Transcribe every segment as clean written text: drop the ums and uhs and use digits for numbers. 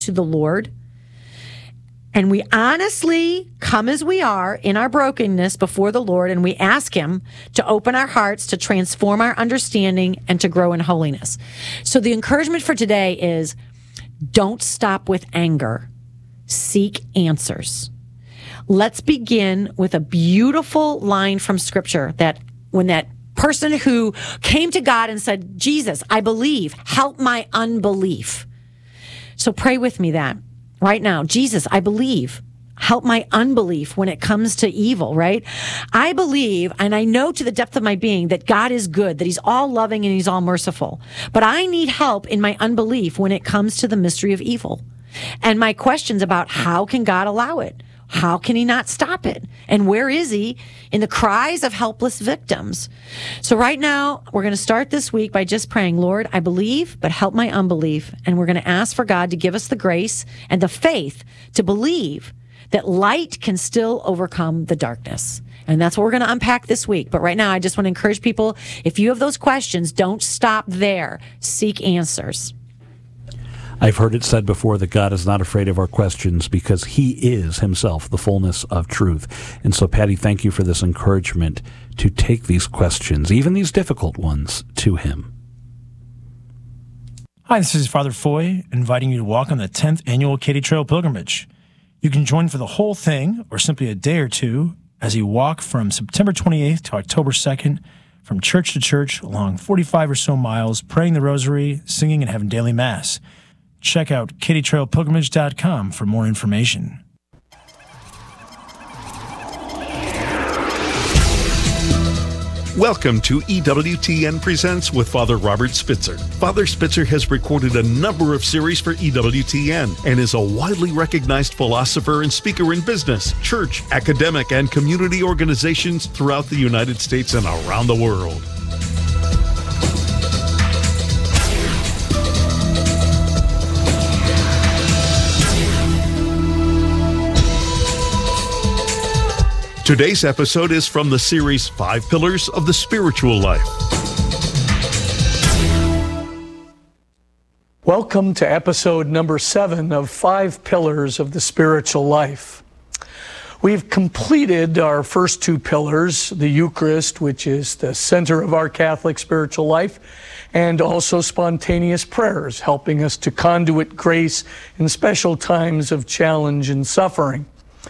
to the Lord, and we honestly come as we are in our brokenness before the Lord, and we ask Him to open our hearts, to transform our understanding, and to grow in holiness. So the encouragement for today is, don't stop with anger. Seek answers. Let's begin with a beautiful line from Scripture that when that person who came to God and said, Jesus, I believe, help my unbelief. So pray with me that right now. Jesus, I believe, help my unbelief when it comes to evil, right? I believe, and I know to the depth of my being that God is good, that He's all loving and He's all merciful. But I need help in my unbelief when it comes to the mystery of evil. And my questions about how can God allow it? How can He not stop it? And where is He in the cries of helpless victims? So right now, we're going to start this week by just praying, Lord, I believe, but help my unbelief. And we're going to ask for God to give us the grace and the faith to believe that light can still overcome the darkness. And that's what we're going to unpack this week. But right now, I just want to encourage people, if you have those questions, don't stop there. Seek answers. I've heard it said before that God is not afraid of our questions because He is Himself the fullness of truth. And so, Patty, thank you for this encouragement to take these questions, even these difficult ones, to Him. Hi, this is Father Foy, inviting you to walk on the 10th annual Katy Trail Pilgrimage. You can join for the whole thing, or simply a day or two, as you walk from September 28th to October 2nd, from church to church, along 45 or so miles, praying the rosary, singing, and having daily Mass. Check out KatyTrailPilgrimage.com for more information. Welcome to EWTN Presents with Father Robert Spitzer. Father Spitzer has recorded a number of series for EWTN and is a widely recognized philosopher and speaker in business, church, academic, and community organizations throughout the United States and around the world. Today's episode is from the series 5 Pillars of the Spiritual Life. Welcome to episode number 7 of 5 Pillars of the Spiritual Life. We've completed our first 2 pillars, the Eucharist, which is the center of our Catholic spiritual life, and also spontaneous prayers, helping us to conduit grace in special times of challenge and suffering.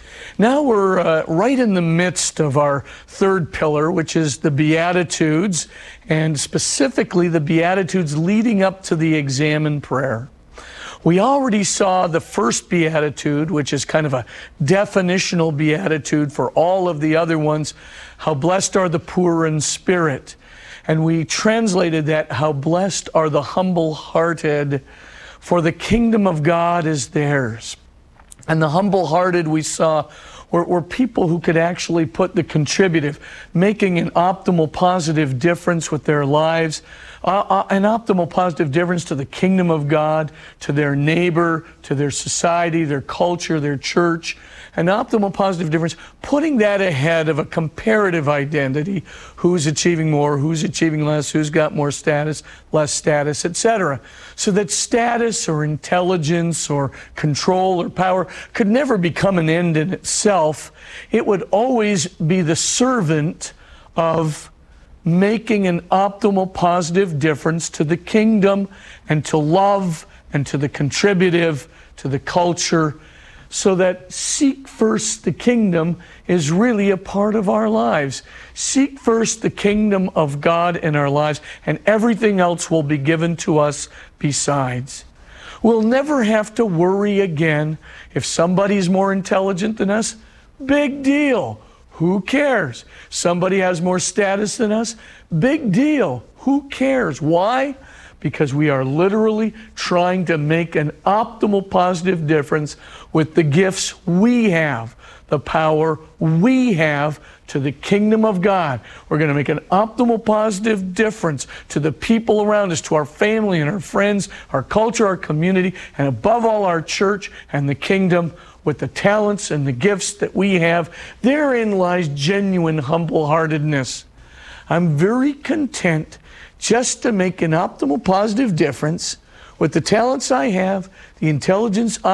Now we're right in the midst of our third pillar, which is the Beatitudes, and specifically the Beatitudes leading up to the Examen prayer. We already saw the first Beatitude, which is kind of a definitional Beatitude for all of the other ones, how blessed are the poor in spirit. And we translated that, how blessed are the humble-hearted, for the kingdom of God is theirs. And the humble-hearted we saw were people who could actually put the contributive, making an optimal positive difference with their lives, an optimal positive difference to the kingdom of God, to their neighbor, to their society, their culture, their church, an optimal positive difference, putting that ahead of a comparative identity, who's achieving more, who's achieving less, who's got more status, less status, etc. So that status or intelligence or control or power could never become an end in itself. It would always be the servant of making an optimal positive difference to the kingdom and to love and to the contributive, to the culture, so that seek first the kingdom is really a part of our lives. Seek first the kingdom of God in our lives, and everything else will be given to us besides. We'll never have to worry again if somebody's more intelligent than us. Big deal. Who cares? Somebody has more status than us. Big deal. Who cares? Why? Because we are literally trying to make an optimal positive difference with the gifts we have, the power we have to the kingdom of God. We're going to make an optimal positive difference to the people around us, to our family and our friends, our culture, our community, and above all our church and the kingdom with the talents and the gifts that we have. Therein lies genuine humble-heartedness. I'm very content just to make an optimal positive difference with the talents I have, the intelligence